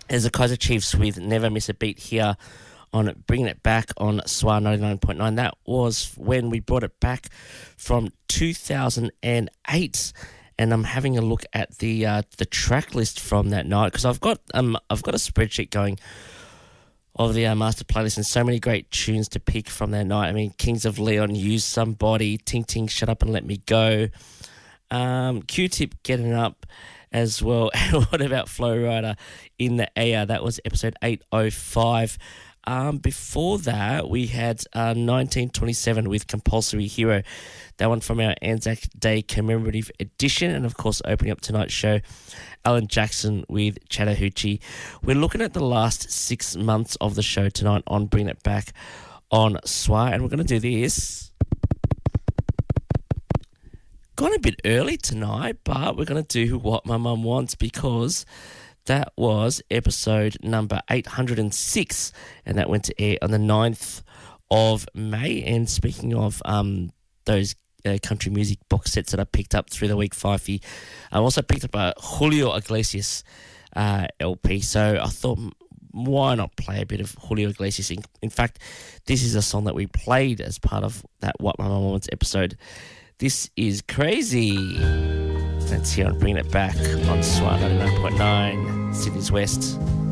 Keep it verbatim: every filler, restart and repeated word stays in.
As the Kaiser Chiefs with Never Miss a Beat here on Bringing It Back on S W R ninety-nine point nine. That was when we brought it back from two thousand eight, and I'm having a look at the uh, the track list from that night because I've got um I've got a spreadsheet going of the uh, master playlist and so many great tunes to pick from that night. I mean, Kings of Leon, Use Somebody, Ting Ting, Shut Up and Let Me Go, um, Q-Tip, Getting Up as well. And what about Flow Rider, In the Air? That was episode eight oh five. Um, before that, we had uh, nineteen twenty-seven with Compulsory Hero. That one from our Anzac Day commemorative edition. And, of course, opening up tonight's show, Alan Jackson with Chattahoochee. We're looking at the last six months of the show tonight on Bring It Back on S W R. And we're going to do this. Gone a bit early tonight, but we're going to do What My Mum Wants because that was episode number eight hundred six, and that went to air on the ninth of May. And speaking of um, those uh, country music box sets that I picked up through the week, Fifey, I also picked up a Julio Iglesias uh, L P, so I thought, why not play a bit of Julio Iglesias? In, in fact, this is a song that we played as part of that What My Mum Wants episode. This is Crazy. That's here on Bringing It Back on S W R ninety-nine point nine, Sydney's West.